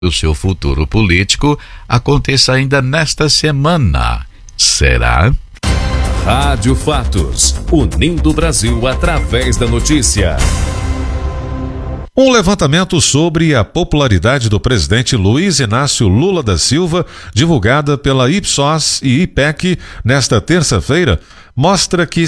o seu futuro político aconteça ainda nesta semana. Será? Rádio Fatos, unindo o Brasil através da notícia. Um levantamento sobre a popularidade do presidente Luiz Inácio Lula da Silva, divulgada pela Ipsos e IPEC nesta terça-feira, mostra que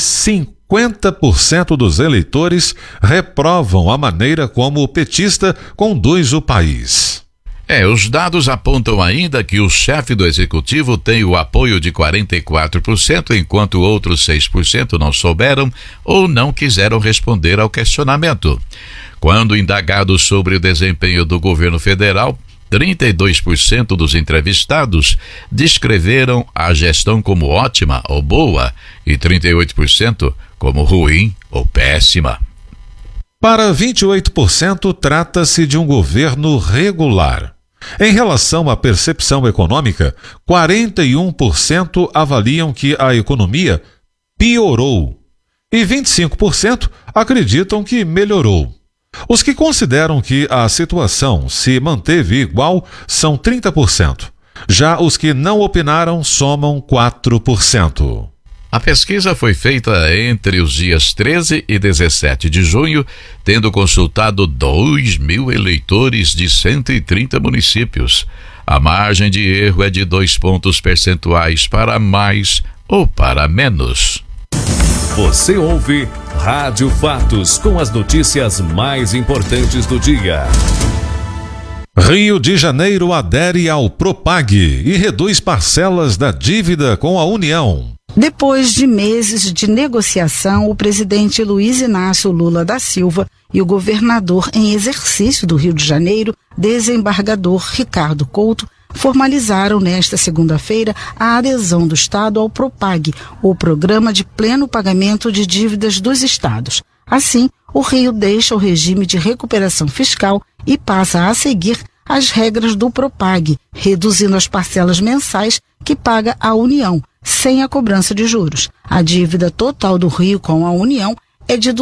50% dos eleitores reprovam a maneira como o petista conduz o país. Os dados apontam ainda que o chefe do executivo tem o apoio de 44%, enquanto outros 6% não souberam ou não quiseram responder ao questionamento. Quando indagados sobre o desempenho do governo federal, 32% dos entrevistados descreveram a gestão como ótima ou boa e 38% como ruim ou péssima. Para 28%, trata-se de um governo regular. Em relação à percepção econômica, 41% avaliam que a economia piorou e 25% acreditam que melhorou. Os que consideram que a situação se manteve igual são 30%. Já os que não opinaram somam 4%. A pesquisa foi feita entre os dias 13 e 17 de junho, tendo consultado 2.000 eleitores de 130 municípios. A margem de erro é de 2 pontos percentuais para mais ou para menos. Você ouve Rádio Fatos com as notícias mais importantes do dia. Rio de Janeiro adere ao Propag e reduz parcelas da dívida com a União. Depois de meses de negociação, o presidente Luiz Inácio Lula da Silva e o governador em exercício do Rio de Janeiro, desembargador Ricardo Couto, formalizaram nesta segunda-feira a adesão do Estado ao Propag, o Programa de Pleno Pagamento de Dívidas dos Estados. Assim, o Rio deixa o regime de recuperação fiscal e passa a seguir as regras do Propag, reduzindo as parcelas mensais que paga a União, sem a cobrança de juros. A dívida total do Rio com a União é de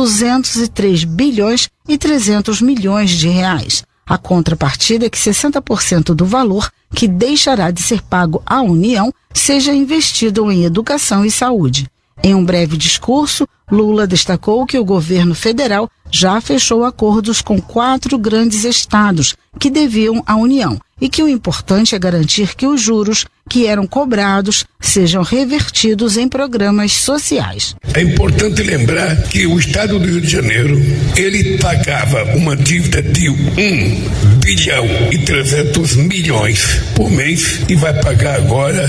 203 bilhões e 300 milhões de reais. A contrapartida é que 60% do valor que deixará de ser pago à União seja investido em educação e saúde. Em um breve discurso, Lula destacou que o governo federal já fechou acordos com 4 grandes estados que deviam à União e que o importante é garantir que os juros que eram cobrados sejam revertidos em programas sociais. É importante lembrar que o estado do Rio de Janeiro, ele pagava uma dívida de 1 bilhão e 300 milhões por mês e vai pagar agora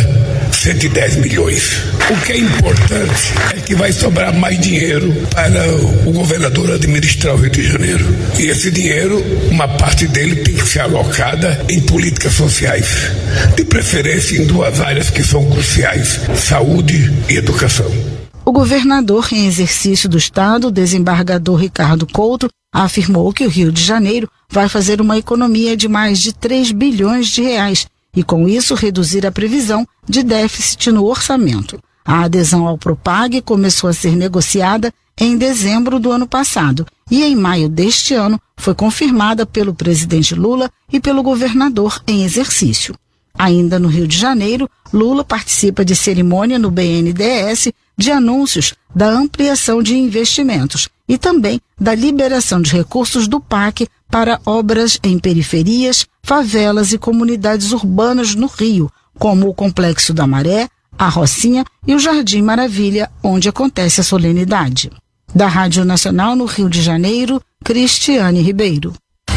110 milhões. O que é importante é que vai sobrar mais dinheiro para o governador administrar o Rio de Janeiro. E esse dinheiro, uma parte dele tem que ser alocada em políticas sociais, de preferência em 2 áreas que são cruciais: saúde e educação. O governador em exercício do estado, desembargador Ricardo Couto, afirmou que o Rio de Janeiro vai fazer uma economia de mais de 3 bilhões de reais e, com isso, reduzir a previsão de déficit no orçamento. A adesão ao Propag começou a ser negociada em dezembro do ano passado e, em maio deste ano, foi confirmada pelo presidente Lula e pelo governador em exercício. Ainda no Rio de Janeiro, Lula participa de cerimônia no BNDES de anúncios da ampliação de investimentos e também da liberação de recursos do PAC para obras em periferias, favelas e comunidades urbanas no Rio, como o Complexo da Maré, a Rocinha e o Jardim Maravilha, onde acontece a solenidade. Da Rádio Nacional no Rio de Janeiro, Cristiane Ribeiro.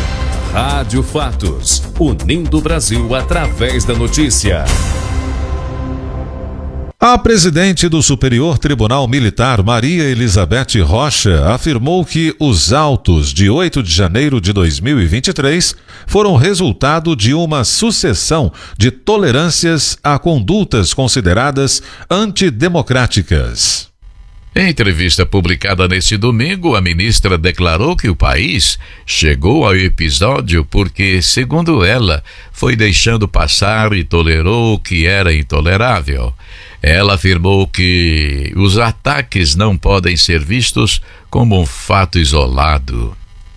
Rádio Fatos, unindo o Brasil através da notícia. A presidente do Superior Tribunal Militar, Maria Elizabeth Rocha, afirmou que os autos de 8 de janeiro de 2023 foram resultado de uma sucessão de tolerâncias a condutas consideradas antidemocráticas. Em entrevista publicada neste domingo, a ministra declarou que o país chegou ao episódio porque, segundo ela, foi deixando passar e tolerou o que era intolerável. Ela afirmou que os ataques não podem ser vistos como um fato isolado.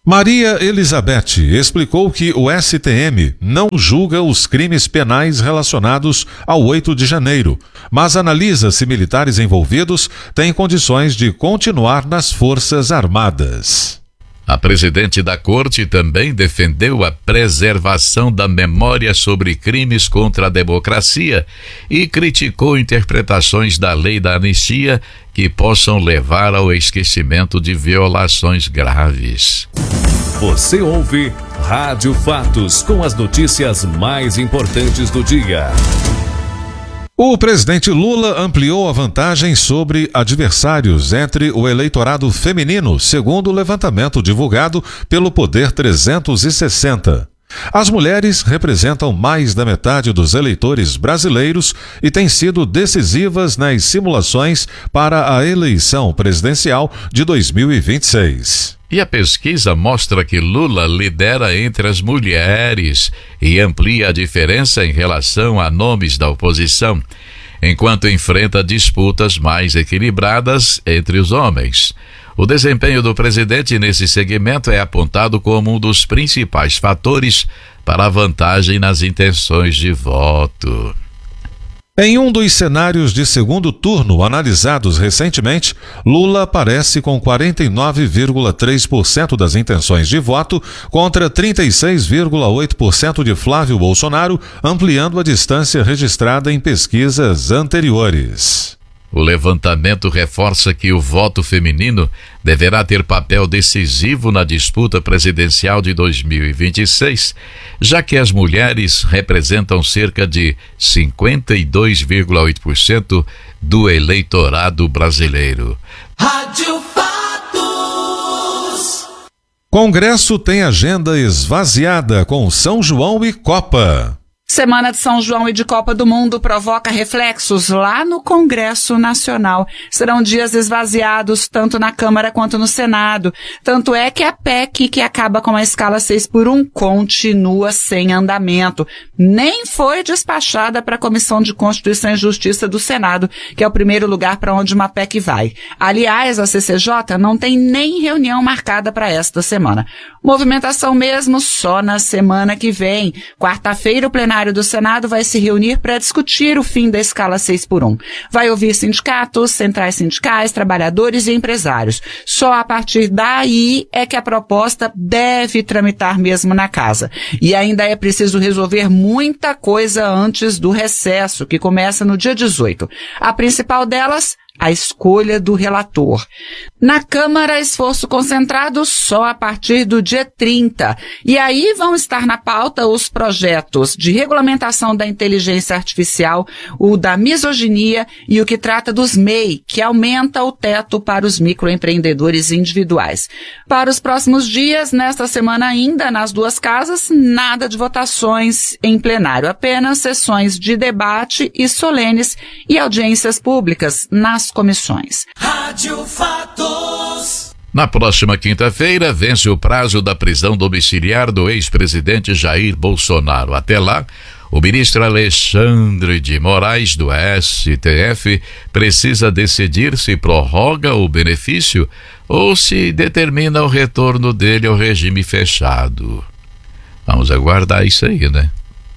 Maria Elizabeth explicou que o STM não julga os crimes penais relacionados ao 8 de janeiro, mas analisa se militares envolvidos têm condições de continuar nas Forças Armadas. A presidente da Corte também defendeu a preservação da memória sobre crimes contra a democracia e criticou interpretações da lei da anistia que possam levar ao esquecimento de violações graves. Você ouve Rádio Fatos com as notícias mais importantes do dia. O presidente Lula ampliou a vantagem sobre adversários entre o eleitorado feminino, segundo o levantamento divulgado pelo Poder 360. As mulheres representam mais da metade dos eleitores brasileiros e têm sido decisivas nas simulações para a eleição presidencial de 2026. E a pesquisa mostra que Lula lidera entre as mulheres e amplia a diferença em relação a nomes da oposição, enquanto enfrenta disputas mais equilibradas entre os homens. O desempenho do presidente nesse segmento é apontado como um dos principais fatores para a vantagem nas intenções de voto. Em um dos cenários de segundo turno analisados recentemente, Lula aparece com 49,3% das intenções de voto contra 36,8% de Flávio Bolsonaro, ampliando a distância registrada em pesquisas anteriores. O levantamento reforça que o voto feminino deverá ter papel decisivo na disputa presidencial de 2026, já que as mulheres representam cerca de 52,8% do eleitorado brasileiro. Rádio Fatos. Congresso tem agenda esvaziada com São João e Copa. Semana de São João e de Copa do Mundo provoca reflexos lá no Congresso Nacional. Serão dias esvaziados tanto na Câmara quanto no Senado. Tanto é que a PEC, que acaba com a escala 6x1, continua sem andamento. Nem foi despachada para a Comissão de Constituição e Justiça do Senado, que é o primeiro lugar para onde uma PEC vai. Aliás, a CCJ não tem nem reunião marcada para esta semana. Movimentação mesmo só na semana que vem. Quarta-feira, o plenário do Senado vai se reunir para discutir o fim da escala 6x1. Vai ouvir sindicatos, centrais sindicais, trabalhadores e empresários. Só a partir daí é que a proposta deve tramitar mesmo na casa. E ainda é preciso resolver muita coisa antes do recesso, que começa no dia 18. A principal delas, a escolha do relator. Na Câmara, esforço concentrado só a partir do dia 30. E aí vão estar na pauta os projetos de regulamentação da inteligência artificial, o da misoginia e o que trata dos MEI, que aumenta o teto para os microempreendedores individuais. Para os próximos dias, nesta semana ainda, nas duas casas, nada de votações em plenário, apenas sessões de debate e solenes e audiências públicas nas comissões. Rádio Fatos. Na próxima quinta-feira, vence o prazo da prisão domiciliar do ex-presidente Jair Bolsonaro. Até lá, o ministro Alexandre de Moraes, do STF, precisa decidir se prorroga o benefício ou se determina o retorno dele ao regime fechado. Vamos aguardar isso aí, né?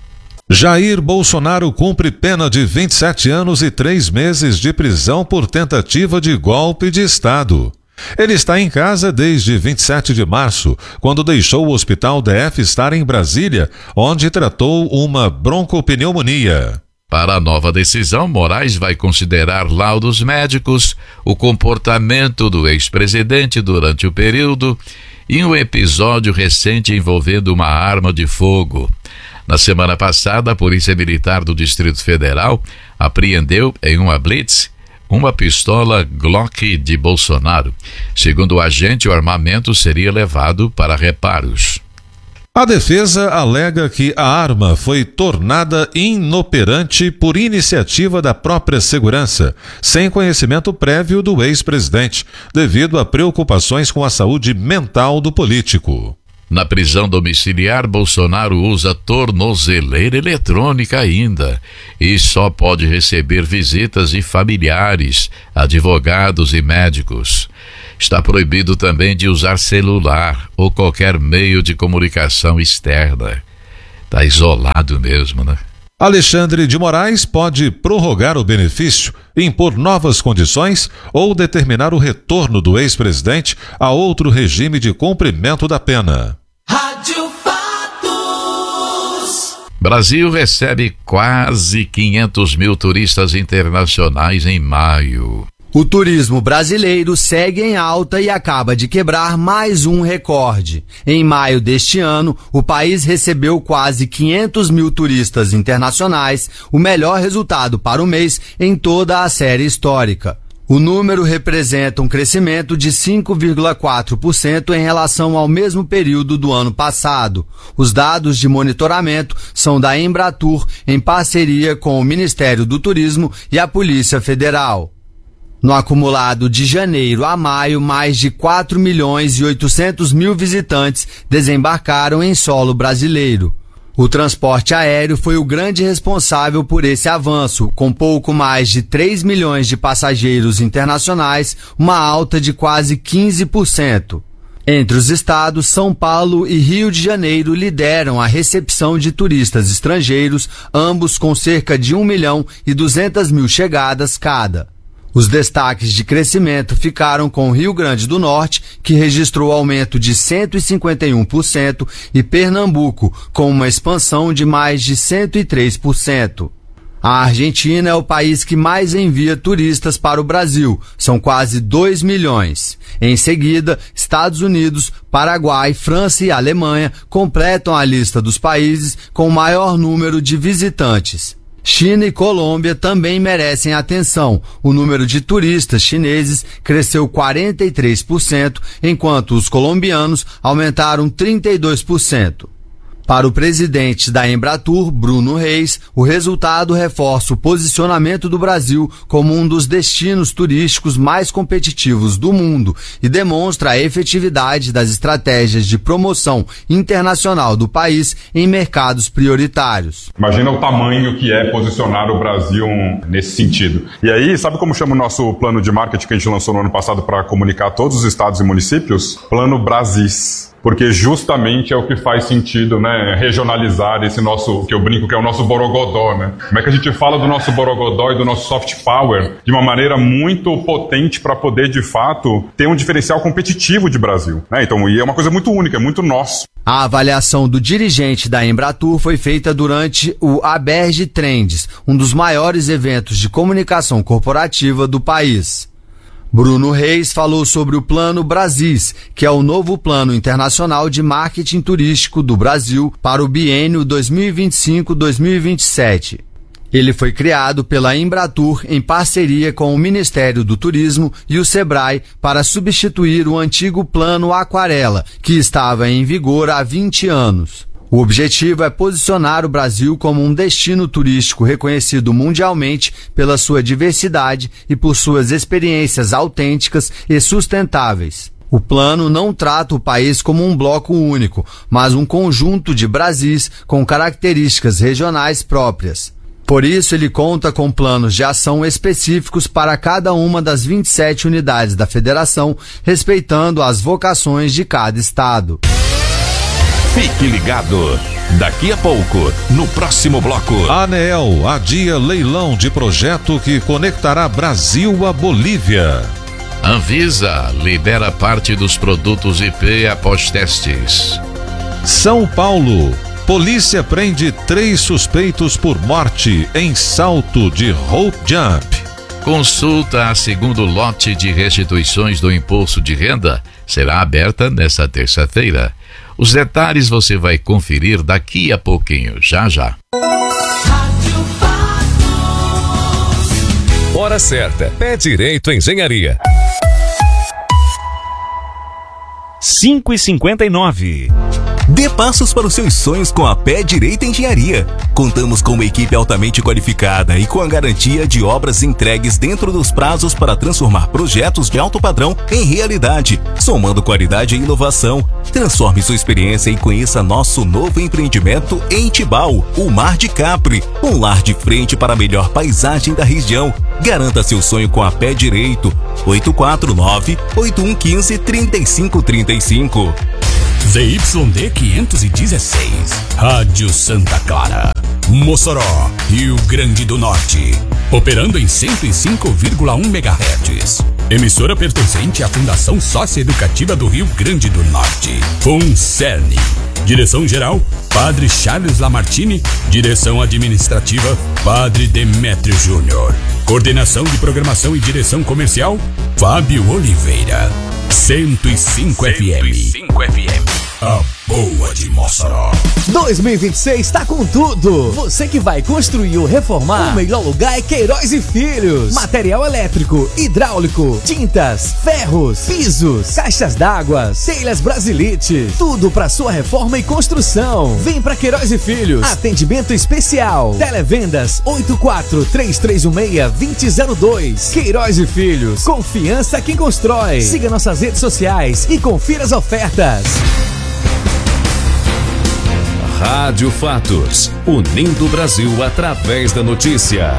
Jair Bolsonaro cumpre pena de 27 anos e 3 meses de prisão por tentativa de golpe de Estado. Ele está em casa desde 27 de março, quando deixou o Hospital DF estar em Brasília, onde tratou uma broncopneumonia. Para a nova decisão, Moraes vai considerar laudos médicos, o comportamento do ex-presidente durante o período e um episódio recente envolvendo uma arma de fogo. Na semana passada, a Polícia Militar do Distrito Federal apreendeu em uma blitz uma pistola Glock de Bolsonaro. Segundo o agente, o armamento seria levado para reparos. A defesa alega que a arma foi tornada inoperante por iniciativa da própria segurança, sem conhecimento prévio do ex-presidente, devido a preocupações com a saúde mental do político. Na prisão domiciliar, Bolsonaro usa tornozeleira eletrônica ainda e só pode receber visitas de familiares, advogados e médicos. Está proibido também de usar celular ou qualquer meio de comunicação externa. Está isolado mesmo, né? Alexandre de Moraes pode prorrogar o benefício, impor novas condições ou determinar o retorno do ex-presidente a outro regime de cumprimento da pena. Rádio Fatos. Brasil recebe quase 500 mil turistas internacionais em maio. O turismo brasileiro segue em alta e acaba de quebrar mais um recorde. Em maio deste ano, o país recebeu quase 500 mil turistas internacionais, o melhor resultado para o mês em toda a série histórica. O número representa um crescimento de 5,4% em relação ao mesmo período do ano passado. Os dados de monitoramento são da Embratur, em parceria com o Ministério do Turismo e a Polícia Federal. No acumulado de janeiro a maio, mais de 4.800.000 visitantes desembarcaram em solo brasileiro. O transporte aéreo foi o grande responsável por esse avanço, com pouco mais de 3 milhões de passageiros internacionais, uma alta de quase 15%. Entre os estados, São Paulo e Rio de Janeiro lideram a recepção de turistas estrangeiros, ambos com cerca de 1.200.000 chegadas cada. Os destaques de crescimento ficaram com o Rio Grande do Norte, que registrou aumento de 151%, e Pernambuco, com uma expansão de mais de 103%. A Argentina é o país que mais envia turistas para o Brasil, são quase 2 milhões. Em seguida, Estados Unidos, Paraguai, França e Alemanha completam a lista dos países com o maior número de visitantes. China e Colômbia também merecem atenção. O número de turistas chineses cresceu 43%, enquanto os colombianos aumentaram 32%. Para o presidente da Embratur, Bruno Reis, o resultado reforça o posicionamento do Brasil como um dos destinos turísticos mais competitivos do mundo e demonstra a efetividade das estratégias de promoção internacional do país em mercados prioritários. Imagina o tamanho que é posicionar o Brasil nesse sentido. E aí, sabe como chama o nosso plano de marketing que a gente lançou no ano passado para comunicar todos os estados e municípios? Plano Brasis. Porque justamente é o que faz sentido, né, regionalizar esse nosso, que eu brinco que é o nosso borogodó, né? Como é que a gente fala do nosso borogodó e do nosso soft power de uma maneira muito potente para poder, de fato, ter um diferencial competitivo de Brasil, né? Então, e é uma coisa muito única, é muito nosso. A avaliação do dirigente da Embratur foi feita durante o Aberge Trends, um dos maiores eventos de comunicação corporativa do país. Bruno Reis falou sobre o Plano Brasis, que é o novo plano internacional de marketing turístico do Brasil para o biênio 2025-2027. Ele foi criado pela Embratur em parceria com o Ministério do Turismo e o Sebrae para substituir o antigo Plano Aquarela, que estava em vigor há 20 anos. O objetivo é posicionar o Brasil como um destino turístico reconhecido mundialmente pela sua diversidade e por suas experiências autênticas e sustentáveis. O plano não trata o país como um bloco único, mas um conjunto de Brasis com características regionais próprias. Por isso, ele conta com planos de ação específicos para cada uma das 27 unidades da federação, respeitando as vocações de cada estado. Fique ligado. Daqui a pouco, no próximo bloco. A ANEEL adia leilão de projeto que conectará Brasil à Bolívia. Anvisa libera parte dos produtos IP após testes. São Paulo. Polícia prende 3 suspeitos por morte em salto de rope jump. Consulta a segundo lote de restituições do imposto de renda será aberta nesta terça-feira. Os detalhes você vai conferir daqui a pouquinho, já. Hora certa. Pé Direito Engenharia. 5h59. Dê passos para os seus sonhos com a Pé Direito Engenharia. Contamos com uma equipe altamente qualificada e com a garantia de obras entregues dentro dos prazos para transformar projetos de alto padrão em realidade, somando qualidade e inovação. Transforme sua experiência e conheça nosso novo empreendimento em Tibau, o Mar de Capri, um lar de frente para a melhor paisagem da região. Garanta seu sonho com a Pé Direito. 849-8115-3535. ZYD 516, Rádio Santa Clara, Mossoró, Rio Grande do Norte, operando em 105,1 MHz. Emissora pertencente à Fundação Socioeducativa do Rio Grande do Norte, FUNCERN. Direção-geral, Padre Charles Lamartine. Direção administrativa, Padre Demétrio Júnior. Coordenação de programação e direção comercial, Fábio Oliveira. 105 FM. A boa de Mossoró. 2026 tá com tudo. Você que vai construir ou reformar, o melhor lugar é Queiroz e Filhos. Material elétrico, hidráulico, tintas, ferros, pisos, caixas d'água, telhas Brasilite. Tudo pra sua reforma e construção. Vem pra Queiroz e Filhos. Atendimento especial. Televendas 84-3316-2002. Queiroz e Filhos. Confiança quem constrói. Siga nossas redes sociais e confira as ofertas. Rádio Fatos, unindo o Brasil através da notícia.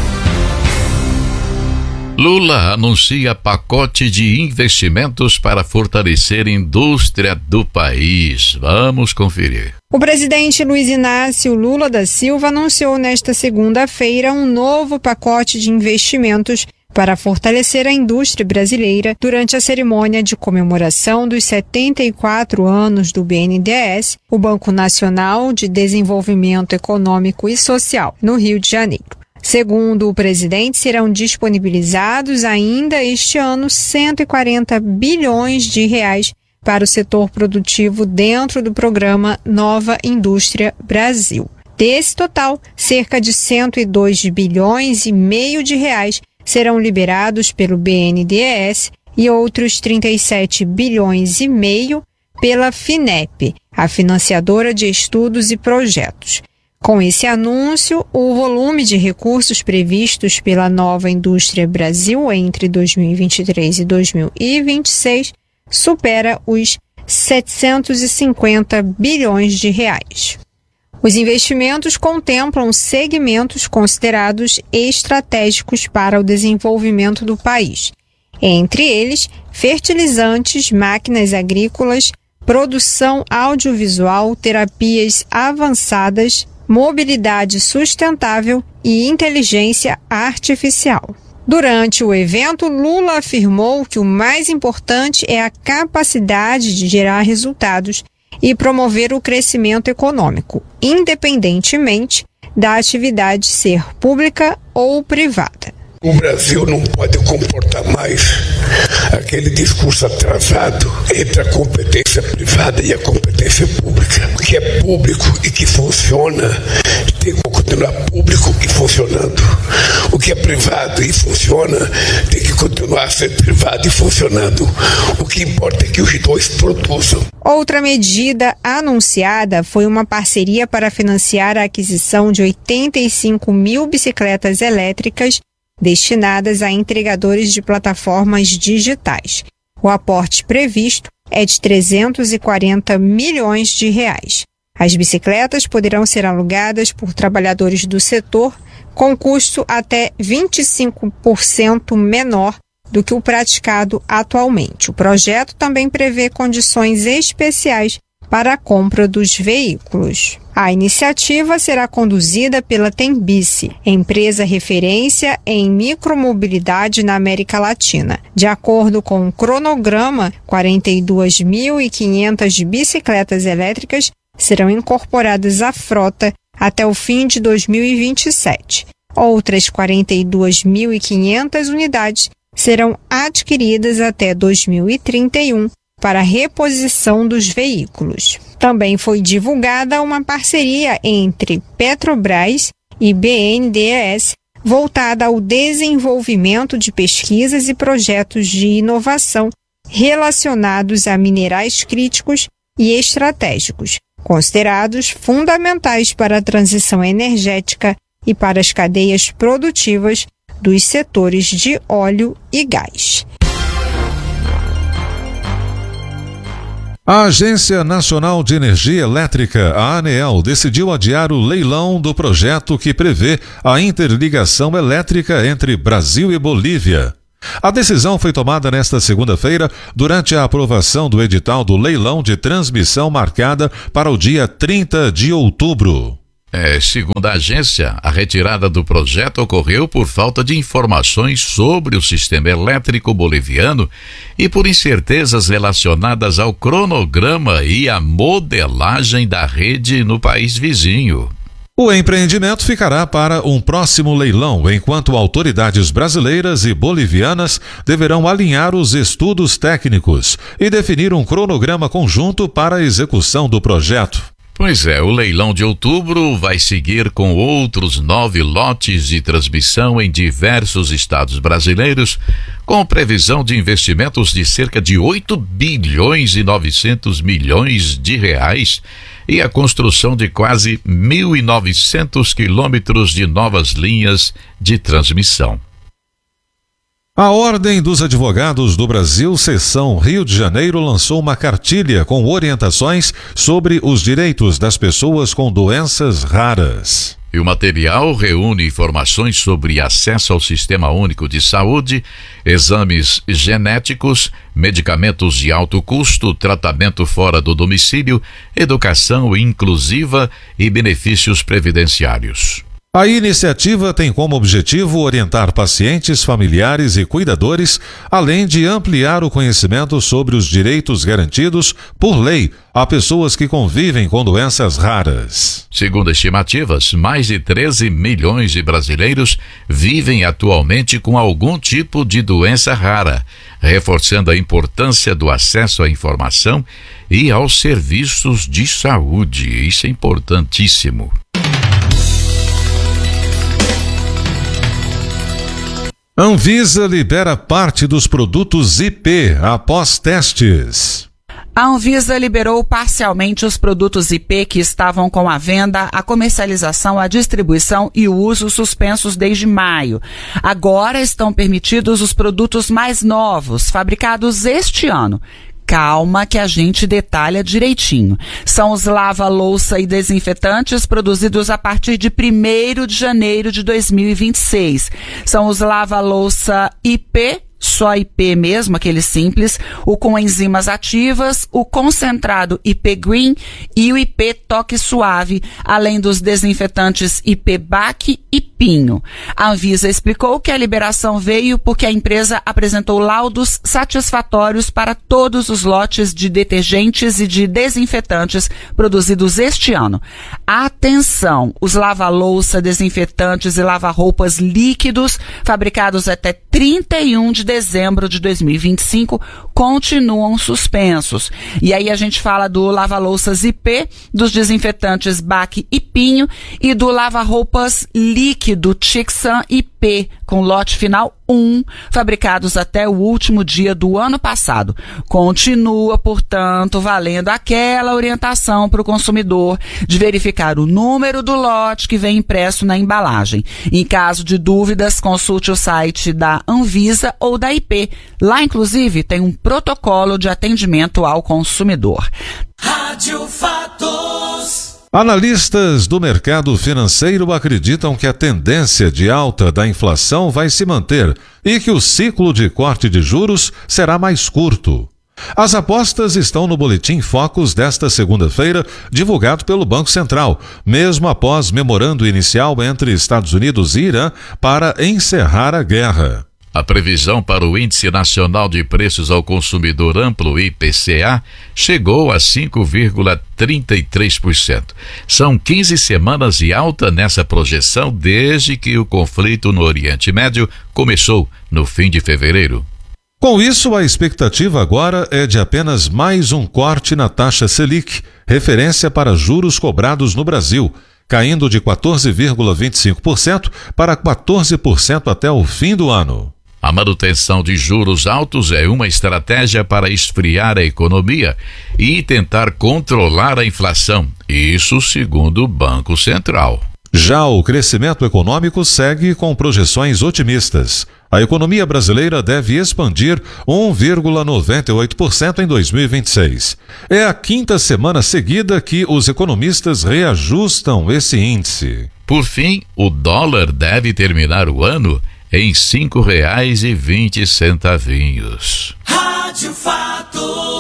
Lula anuncia pacote de investimentos para fortalecer a indústria do país. Vamos conferir. O presidente Luiz Inácio Lula da Silva anunciou nesta segunda-feira um novo pacote de investimentos para fortalecer a indústria brasileira durante a cerimônia de comemoração dos 74 anos do BNDES, o Banco Nacional de Desenvolvimento Econômico e Social, no Rio de Janeiro. Segundo o presidente, serão disponibilizados ainda este ano 140 bilhões de reais para o setor produtivo dentro do programa Nova Indústria Brasil. Desse total, cerca de 102 bilhões e meio de reais serão liberados pelo BNDES e outros 37 bilhões e meio pela FINEP, a financiadora de estudos e projetos. Com esse anúncio, o volume de recursos previstos pela Nova Indústria Brasil entre 2023 e 2026 supera os 750 bilhões de reais. Os investimentos contemplam segmentos considerados estratégicos para o desenvolvimento do país, entre eles fertilizantes, máquinas agrícolas, produção audiovisual, terapias avançadas, mobilidade sustentável e inteligência artificial. Durante o evento, Lula afirmou que o mais importante é a capacidade de gerar resultados e promover o crescimento econômico, independentemente da atividade ser pública ou privada. O Brasil não pode comportar mais aquele discurso atrasado entre a competência privada e a competência pública. O que é público e que funciona tem que continuar público e funcionando. O que é privado e funciona tem que continuar a ser privado e funcionando. O que importa é que os dois produzam. Outra medida anunciada foi uma parceria para financiar a aquisição de 85 mil bicicletas elétricas destinadas a entregadores de plataformas digitais. O aporte previsto é de 340 milhões de reais. As bicicletas poderão ser alugadas por trabalhadores do setor com custo até 25% menor do que o praticado atualmente. O projeto também prevê condições especiais para a compra dos veículos. A iniciativa será conduzida pela Tembici, empresa referência em micromobilidade na América Latina. De acordo com o cronograma, 42.500 bicicletas elétricas serão incorporadas à frota até o fim de 2027. Outras 42.500 unidades serão adquiridas até 2031 para a reposição dos veículos. Também foi divulgada uma parceria entre Petrobras e BNDES voltada ao desenvolvimento de pesquisas e projetos de inovação relacionados a minerais críticos e estratégicos, considerados fundamentais para a transição energética e para as cadeias produtivas dos setores de óleo e gás. A Agência Nacional de Energia Elétrica, a ANEEL, decidiu adiar o leilão do projeto que prevê a interligação elétrica entre Brasil e Bolívia. A decisão foi tomada nesta segunda-feira durante a aprovação do edital do leilão de transmissão marcada para o dia 30 de outubro. Segundo a agência, a retirada do projeto ocorreu por falta de informações sobre o sistema elétrico boliviano e por incertezas relacionadas ao cronograma e à modelagem da rede no país vizinho. O empreendimento ficará para um próximo leilão, enquanto autoridades brasileiras e bolivianas deverão alinhar os estudos técnicos e definir um cronograma conjunto para a execução do projeto. Pois é, o leilão de outubro vai seguir com outros 9 lotes de transmissão em diversos estados brasileiros, com previsão de investimentos de cerca de 8 bilhões e 900 milhões de reais e a construção de quase 1.900 quilômetros de novas linhas de transmissão. A Ordem dos Advogados do Brasil, Seção Rio de Janeiro, lançou uma cartilha com orientações sobre os direitos das pessoas com doenças raras. E o material reúne informações sobre acesso ao Sistema Único de Saúde, exames genéticos, medicamentos de alto custo, tratamento fora do domicílio, educação inclusiva e benefícios previdenciários. A iniciativa tem como objetivo orientar pacientes, familiares e cuidadores, além de ampliar o conhecimento sobre os direitos garantidos por lei a pessoas que convivem com doenças raras. Segundo estimativas, mais de 13 milhões de brasileiros vivem atualmente com algum tipo de doença rara, reforçando a importância do acesso à informação e aos serviços de saúde. Isso é importantíssimo. Anvisa libera parte dos produtos IP após testes. A Anvisa liberou parcialmente os produtos IP que estavam com a venda, a comercialização, a distribuição e o uso suspensos desde maio. Agora estão permitidos os produtos mais novos, fabricados este ano. Calma que a gente detalha direitinho. São os lava-louça e desinfetantes produzidos a partir de 1º de janeiro de 2026. São os lava-louça IP, só IP mesmo, aquele simples, o com enzimas ativas, o concentrado IP Green e o IP Toque Suave, além dos desinfetantes IP BAC e Pinho. A Anvisa explicou que a liberação veio porque a empresa apresentou laudos satisfatórios para todos os lotes de detergentes e de desinfetantes produzidos este ano. Atenção, os lava-louça, desinfetantes e lava-roupas líquidos fabricados até 31 de dezembro de 2025 continuam suspensos. E aí a gente fala do lava-louças IP, dos desinfetantes BAC e Pinho e do lava-roupas líquido Tixan IP, com lote final 1, fabricados até o último dia do ano passado. Continua, portanto, valendo aquela orientação para o consumidor de verificar o número do lote que vem impresso na embalagem. Em caso de dúvidas, consulte o site da Anvisa ou da IP. Lá, inclusive, tem um protocolo de atendimento ao consumidor. Rádio Fatos. Analistas do mercado financeiro acreditam que a tendência de alta da inflação vai se manter e que o ciclo de corte de juros será mais curto. As apostas estão no Boletim Focus desta segunda-feira, divulgado pelo Banco Central, mesmo após memorando inicial entre Estados Unidos e Irã para encerrar a guerra. A previsão para o Índice Nacional de Preços ao Consumidor Amplo, IPCA, chegou a 5,33%. São 15 semanas de alta nessa projeção desde que o conflito no Oriente Médio começou no fim de fevereiro. Com isso, a expectativa agora é de apenas mais um corte na taxa Selic, referência para juros cobrados no Brasil, caindo de 14,25% para 14% até o fim do ano. A manutenção de juros altos é uma estratégia para esfriar a economia e tentar controlar a inflação, isso segundo o Banco Central. Já o crescimento econômico segue com projeções otimistas. A economia brasileira deve expandir 1,98% em 2026. É a quinta semana seguida que os economistas reajustam esse índice. Por fim, o dólar deve terminar o ano em R$ 5,20. Rádio Fatos.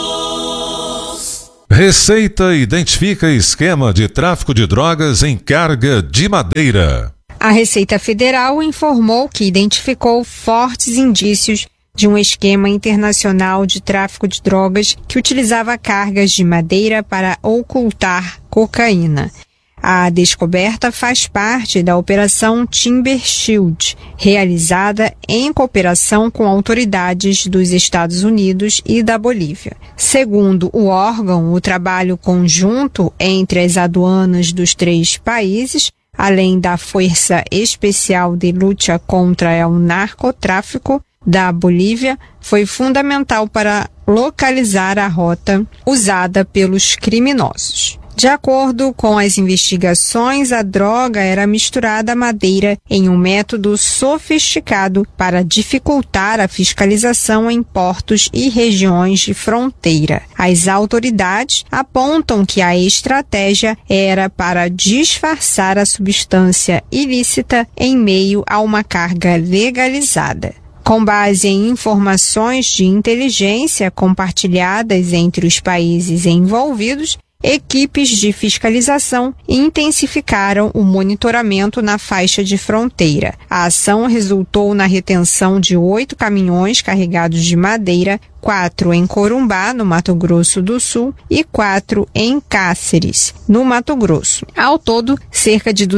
Receita identifica esquema de tráfico de drogas em carga de madeira. A Receita Federal informou que identificou fortes indícios de um esquema internacional de tráfico de drogas que utilizava cargas de madeira para ocultar cocaína. A descoberta faz parte da Operação Timber Shield, realizada em cooperação com autoridades dos Estados Unidos e da Bolívia. Segundo o órgão, o trabalho conjunto entre as aduanas dos 3 países, além da Força Especial de Luta contra o Narcotráfico da Bolívia, foi fundamental para localizar a rota usada pelos criminosos. De acordo com as investigações, a droga era misturada à madeira em um método sofisticado para dificultar a fiscalização em portos e regiões de fronteira. As autoridades apontam que a estratégia era para disfarçar a substância ilícita em meio a uma carga legalizada. Com base em informações de inteligência compartilhadas entre os países envolvidos, equipes de fiscalização intensificaram o monitoramento na faixa de fronteira. A ação resultou na retenção de 8 caminhões carregados de madeira, 4 em Corumbá, no Mato Grosso do Sul, e 4 em Cáceres, no Mato Grosso. Ao todo, cerca de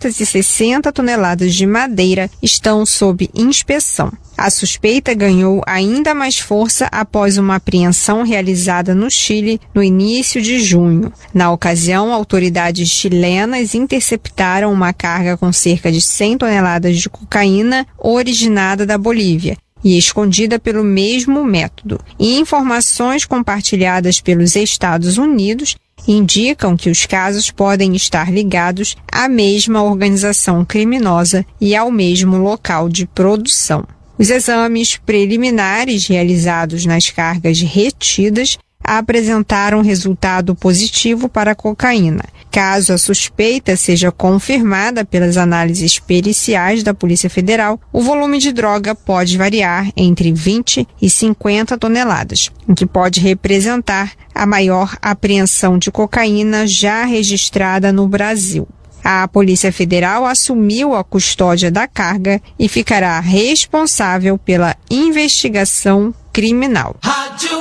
260 toneladas de madeira estão sob inspeção. A suspeita ganhou ainda mais força após uma apreensão realizada no Chile no início de junho. Na ocasião, autoridades chilenas interceptaram uma carga com cerca de 100 toneladas de cocaína originada da Bolívia e escondida pelo mesmo método. E informações compartilhadas pelos Estados Unidos indicam que os casos podem estar ligados à mesma organização criminosa e ao mesmo local de produção. Os exames preliminares realizados nas cargas retidas apresentaram resultado positivo para a cocaína. Caso a suspeita seja confirmada pelas análises periciais da Polícia Federal, o volume de droga pode variar entre 20 e 50 toneladas, o que pode representar a maior apreensão de cocaína já registrada no Brasil. A Polícia Federal assumiu a custódia da carga e ficará responsável pela investigação criminal. Rádio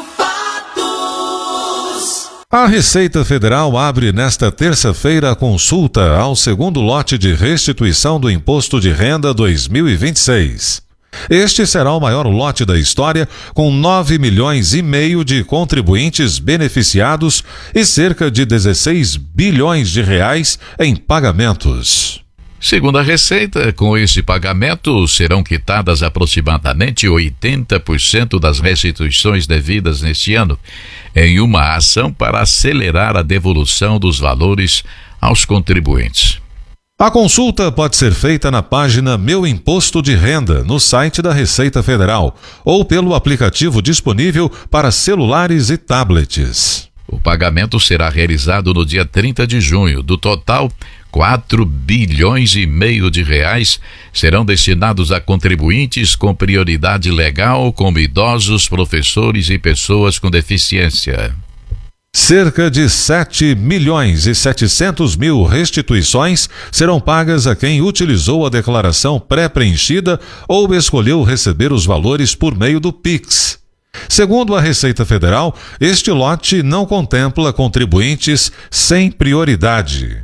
Fatos. A Receita Federal abre nesta terça-feira a consulta ao segundo lote de restituição do Imposto de Renda 2026. Este será o maior lote da história, com 9 milhões e meio de contribuintes beneficiados e cerca de 16 bilhões de reais em pagamentos. Segundo a Receita, com esse pagamento serão quitadas aproximadamente 80% das restituições devidas neste ano, em uma ação para acelerar a devolução dos valores aos contribuintes. A consulta pode ser feita na página Meu Imposto de Renda, no site da Receita Federal, ou pelo aplicativo disponível para celulares e tablets. O pagamento será realizado no dia 30 de junho. Do total, 4 bilhões e meio de reais serão destinados a contribuintes com prioridade legal, como idosos, professores e pessoas com deficiência. Cerca de 7 milhões e 700 mil restituições serão pagas a quem utilizou a declaração pré-preenchida ou escolheu receber os valores por meio do Pix. Segundo a Receita Federal, este lote não contempla contribuintes sem prioridade.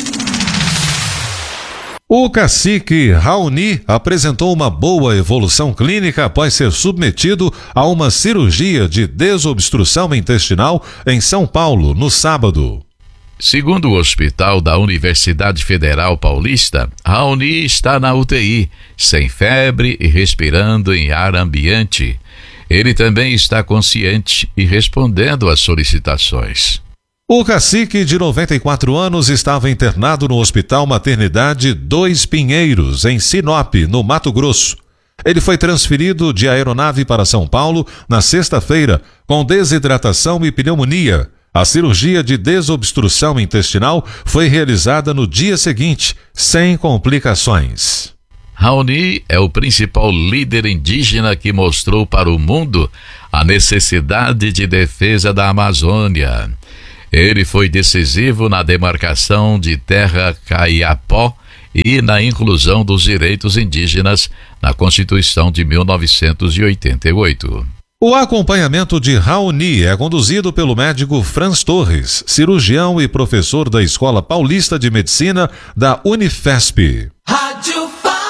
O cacique Raoni apresentou uma boa evolução clínica após ser submetido a uma cirurgia de desobstrução intestinal em São Paulo, no sábado. Segundo o Hospital da Universidade Federal Paulista, Raoni está na UTI, sem febre e respirando em ar ambiente. Ele também está consciente e respondendo às solicitações. O cacique de 94 anos estava internado no Hospital Maternidade 2 Pinheiros, em Sinop, no Mato Grosso. Ele foi transferido de aeronave para São Paulo na sexta-feira, com desidratação e pneumonia. A cirurgia de desobstrução intestinal foi realizada no dia seguinte, sem complicações. Raoni é o principal líder indígena que mostrou para o mundo a necessidade de defesa da Amazônia. Ele foi decisivo na demarcação de terra Caiapó e na inclusão dos direitos indígenas na Constituição de 1988. O acompanhamento de Raoni é conduzido pelo médico Franz Torres, cirurgião e professor da Escola Paulista de Medicina da Unifesp. Rádio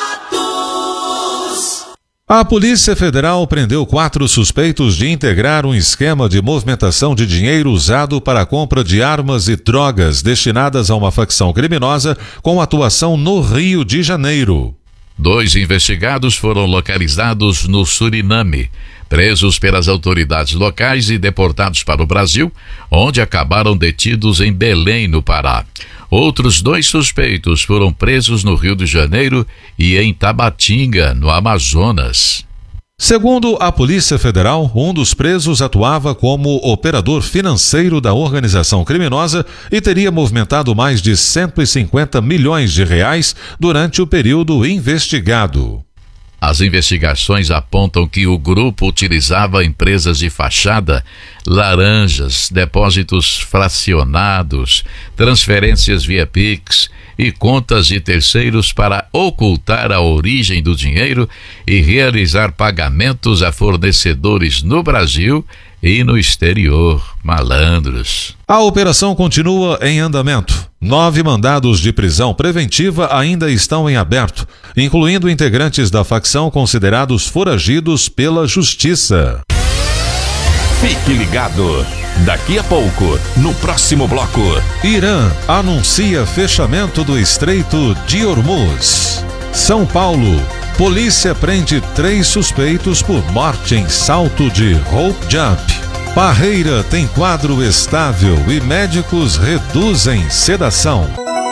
Fatos. A Polícia Federal prendeu 4 suspeitos de integrar um esquema de movimentação de dinheiro usado para a compra de armas e drogas destinadas a uma facção criminosa com atuação no Rio de Janeiro. 2 investigados foram localizados no Suriname, presos pelas autoridades locais e deportados para o Brasil, onde acabaram detidos em Belém, no Pará. Outros 2 suspeitos foram presos no Rio de Janeiro e em Tabatinga, no Amazonas. Segundo a Polícia Federal, um dos presos atuava como operador financeiro da organização criminosa e teria movimentado mais de 150 milhões de reais durante o período investigado. As investigações apontam que o grupo utilizava empresas de fachada, laranjas, depósitos fracionados, transferências via Pix e contas de terceiros para ocultar a origem do dinheiro e realizar pagamentos a fornecedores no Brasil e no exterior. Malandros. A operação continua em andamento. 9 mandados de prisão preventiva ainda estão em aberto, incluindo integrantes da facção considerados foragidos pela Justiça. Fique ligado. Daqui a pouco, no próximo bloco. Irã anuncia fechamento do Estreito de Hormuz. São Paulo. Polícia prende 3 suspeitos por morte em salto de rope jump. Parreira tem quadro estável e médicos reduzem sedação.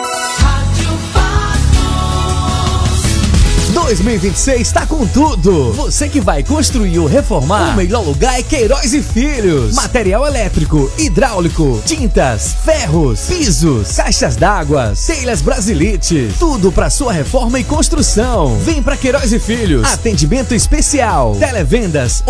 2026 está com tudo. Você que vai construir ou reformar, o melhor lugar é Queiroz e Filhos. Material elétrico, hidráulico, tintas, ferros, pisos, caixas d'água, telhas Brasilite, tudo para sua reforma e construção. Vem para Queiroz e Filhos. Atendimento especial. Televendas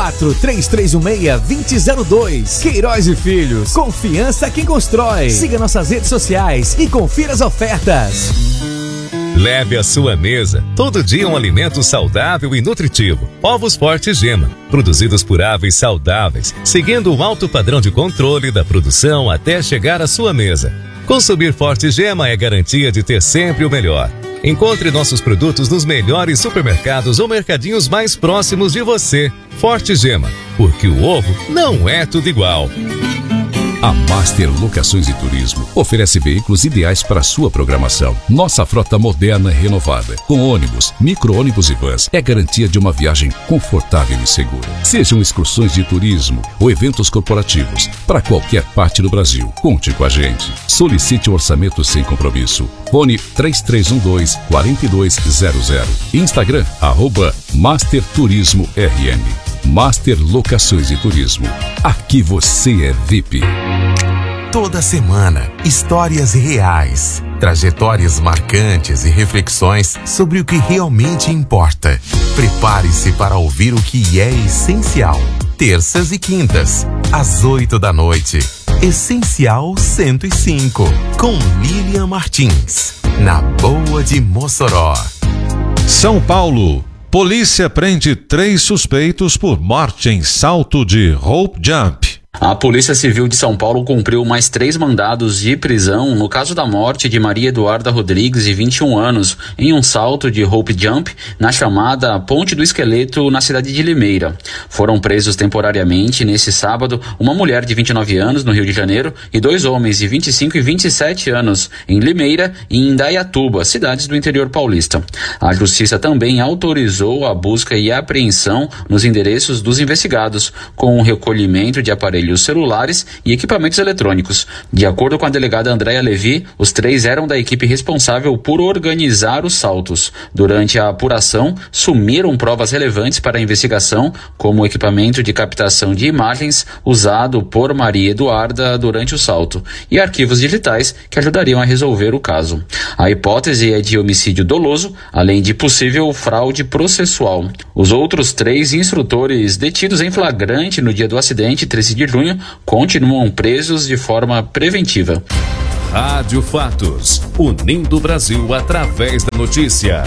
84-3316-2002. Queiroz e Filhos. Confiança quem constrói. Siga nossas redes sociais e confira as ofertas. Leve à sua mesa todo dia um alimento saudável e nutritivo. Ovos Forte Gema, produzidos por aves saudáveis, seguindo um alto padrão de controle da produção até chegar à sua mesa. Consumir Forte Gema é garantia de ter sempre o melhor. Encontre nossos produtos nos melhores supermercados ou mercadinhos mais próximos de você. Forte Gema, porque o ovo não é tudo igual. A Master Locações e Turismo oferece veículos ideais para sua programação. Nossa frota moderna e renovada, com ônibus, micro-ônibus e vans, é garantia de uma viagem confortável e segura. Sejam excursões de turismo ou eventos corporativos, para qualquer parte do Brasil, conte com a gente. Solicite um orçamento sem compromisso. Fone 3312-4200. Instagram, @Master Turismo RM. Master Locações e Turismo. Aqui você é VIP. Toda semana, histórias reais, trajetórias marcantes e reflexões sobre o que realmente importa. Prepare-se para ouvir o que é essencial. Terças e quintas, às 8 da noite. Essencial 105, com Lilian Martins, na Boa de Mossoró. São Paulo. Polícia prende 3 suspeitos por morte em salto de rope jump. A Polícia Civil de São Paulo cumpriu mais 3 mandados de prisão no caso da morte de Maria Eduarda Rodrigues, de 21 anos, em um salto de rope jump na chamada Ponte do Esqueleto, na cidade de Limeira. Foram presos temporariamente, nesse sábado, uma mulher de 29 anos, no Rio de Janeiro, e 2 homens de 25 e 27 anos, em Limeira e em Indaiatuba, cidades do interior paulista. A Justiça também autorizou a busca e a apreensão nos endereços dos investigados, com o recolhimento de aparelhos celulares e equipamentos eletrônicos. De acordo com a delegada Andréa Levi, os 3 eram da equipe responsável por organizar os saltos. Durante a apuração, sumiram provas relevantes para a investigação, como o equipamento de captação de imagens usado por Maria Eduarda durante o salto, e arquivos digitais que ajudariam a resolver o caso. A hipótese é de homicídio doloso, além de possível fraude processual. Os outros 3 instrutores detidos em flagrante no dia do acidente, 13 de junho, continuam presos de forma preventiva. Rádio Fatos, unindo o Brasil através da notícia.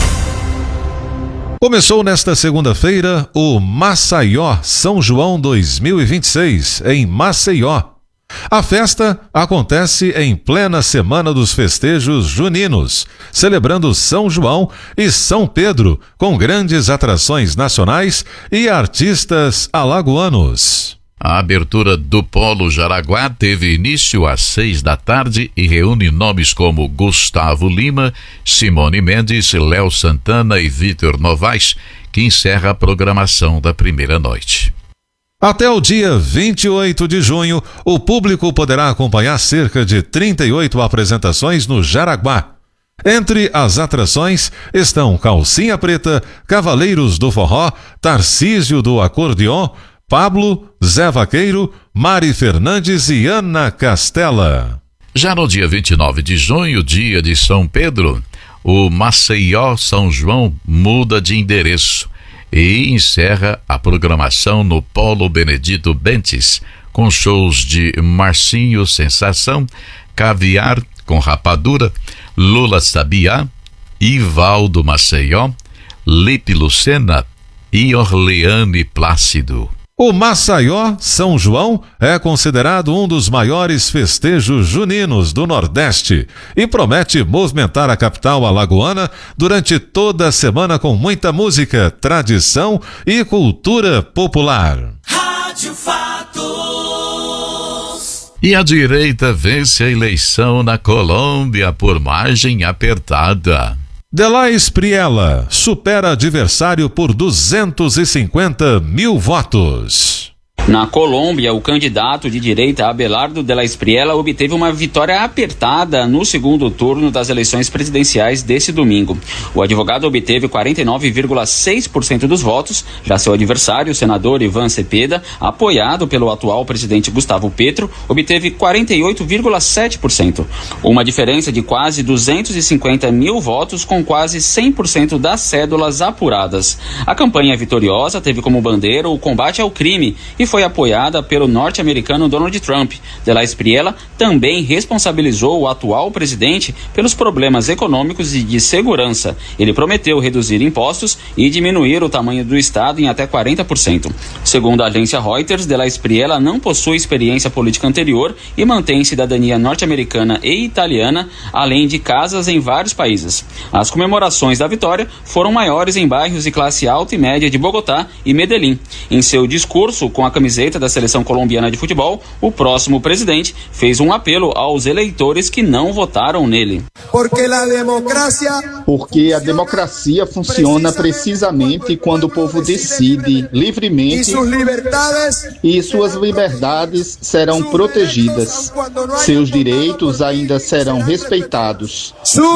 Começou nesta segunda-feira o Maceió São João 2026, em Maceió. A festa acontece em plena semana dos festejos juninos, celebrando São João e São Pedro, com grandes atrações nacionais e artistas alagoanos. A abertura do Polo Jaraguá teve início às 6 da tarde e reúne nomes como Gustavo Lima, Simone Mendes, Léo Santana e Vitor Novaes, que encerra a programação da primeira noite. Até o dia 28 de junho, o público poderá acompanhar cerca de 38 apresentações no Jaraguá. Entre as atrações estão Calcinha Preta, Cavaleiros do Forró, Tarcísio do Acordeon, Pablo, Zé Vaqueiro, Mari Fernandes e Ana Castela. Já no dia 29 de junho, dia de São Pedro, o Maceió São João muda de endereço e encerra a programação no Polo Benedito Bentes, com shows de Marcinho Sensação, Caviar com Rapadura, Lula Sabiá, Ivaldo Maceió, Lipe Lucena e Orleane Plácido. O Maceió São João é considerado um dos maiores festejos juninos do Nordeste e promete movimentar a capital alagoana durante toda a semana com muita música, tradição e cultura popular. Rádio Fatos. E a direita vence a eleição na Colômbia por margem apertada. Delais Priela supera adversário por 250 mil votos. Na Colômbia, o candidato de direita Abelardo de la Espriella obteve uma vitória apertada no segundo turno das eleições presidenciais desse domingo. O advogado obteve 49,6% dos votos, já seu adversário, o senador Iván Cepeda, apoiado pelo atual presidente Gustavo Petro, obteve 48,7%. Uma diferença de quase 250 mil votos com quase 100% das cédulas apuradas. A campanha vitoriosa teve como bandeira o combate ao crime e foi apoiada pelo norte-americano Donald Trump. De la Espriella também responsabilizou o atual presidente pelos problemas econômicos e de segurança. Ele prometeu reduzir impostos e diminuir o tamanho do Estado em até 40%. Segundo a agência Reuters, De la Espriella não possui experiência política anterior e mantém cidadania norte-americana e italiana, além de casas em vários países. As comemorações da vitória foram maiores em bairros de classe alta e média de Bogotá e Medellín. Em seu discurso com a camiseta da seleção colombiana de futebol, o próximo presidente fez um apelo aos eleitores que não votaram nele. Porque a democracia funciona precisamente quando o povo decide livremente e suas liberdades serão protegidas. Seus direitos ainda serão respeitados.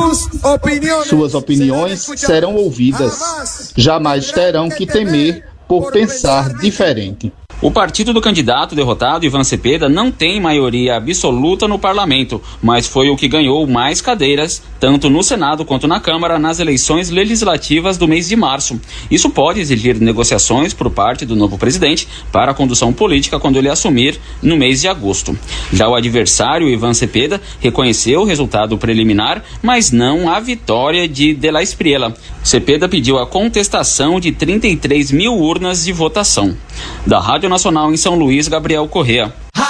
Suas opiniões serão ouvidas. Jamais terão que temer por pensar diferente. O partido do candidato derrotado, Iván Cepeda, não tem maioria absoluta no parlamento, mas foi o que ganhou mais cadeiras, tanto no Senado quanto na Câmara, nas eleições legislativas do mês de março. Isso pode exigir negociações por parte do novo presidente para a condução política quando ele assumir no mês de agosto. Já o adversário, Iván Cepeda, reconheceu o resultado preliminar, mas não a vitória de la Espriella. Cepeda pediu a contestação de 33 mil urnas de votação. Da Rádio Nacional em São Luís, Gabriel Correa.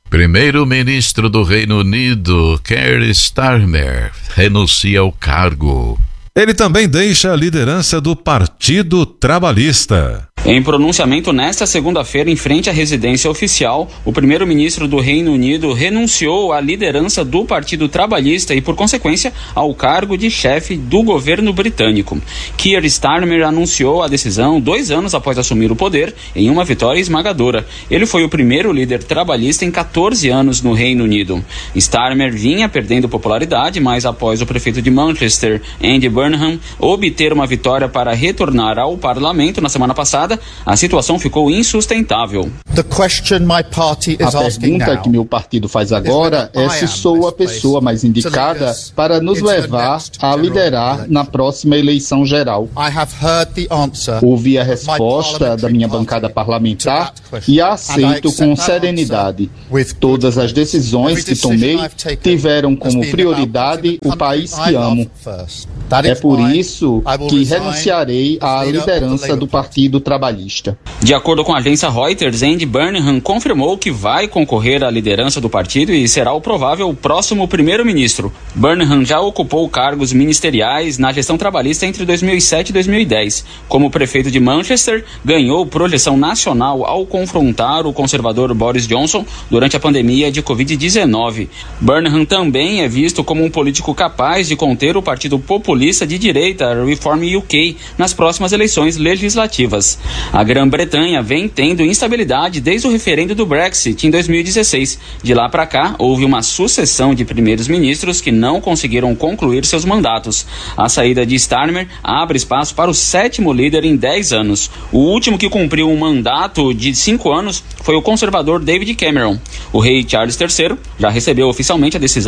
Primeiro-ministro do Reino Unido, Keir Starmer, renuncia ao cargo. Ele também deixa a liderança do Partido Trabalhista. Em pronunciamento nesta segunda-feira em frente à residência oficial, o primeiro-ministro do Reino Unido renunciou à liderança do Partido Trabalhista e, por consequência, ao cargo de chefe do governo britânico. Keir Starmer anunciou a decisão 2 anos após assumir o poder, em uma vitória esmagadora. Ele foi o primeiro líder trabalhista em 14 anos no Reino Unido. Starmer vinha perdendo popularidade, mas após o prefeito de Manchester, Andy Burnham, obter uma vitória para retornar ao parlamento na semana passada, a situação ficou insustentável. A pergunta que meu partido faz agora é se sou a pessoa mais indicada para nos levar a liderar na próxima eleição geral. Ouvi a resposta da minha bancada parlamentar e a aceito com serenidade. Todas as decisões que tomei tiveram como prioridade o país que amo. É por isso que renunciarei à liderança do Partido Trabalhista. De acordo com a agência Reuters, Andy Burnham confirmou que vai concorrer à liderança do partido e será o provável próximo primeiro-ministro. Burnham já ocupou cargos ministeriais na gestão trabalhista entre 2007 e 2010. Como prefeito de Manchester, ganhou projeção nacional ao confrontar o conservador Boris Johnson durante a pandemia de Covid-19. Burnham também é visto como um político capaz de conter o partido populista de direita Reform UK nas próximas eleições legislativas. A Grã-Bretanha vem tendo instabilidade desde o referendo do Brexit em 2016. De lá para cá, houve uma sucessão de primeiros ministros que não conseguiram concluir seus mandatos. A saída de Starmer abre espaço para o 7º líder em 10 anos. O último que cumpriu um mandato de 5 anos foi o conservador David Cameron. O rei Charles III já recebeu oficialmente a decisão